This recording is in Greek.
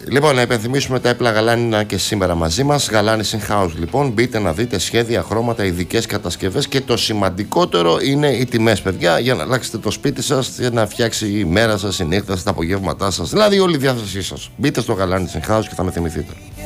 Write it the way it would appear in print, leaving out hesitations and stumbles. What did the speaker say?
Λοιπόν, να υπενθυμίσουμε τα έπλα γαλάνινα και σήμερα μαζί μας. Galanis in House, λοιπόν. Μπείτε να δείτε σχέδια, χρώματα, ειδικές κατασκευές και το σημαντικότερο είναι οι τιμές, παιδιά, για να αλλάξετε το σπίτι σας, για να φτιάξει η μέρα σας, η νύχτα σας, τα απογεύματά σας. Δηλαδή, όλη η διάθεσή σας. Μπείτε στο Galanis in House και θα με θυμηθείτε.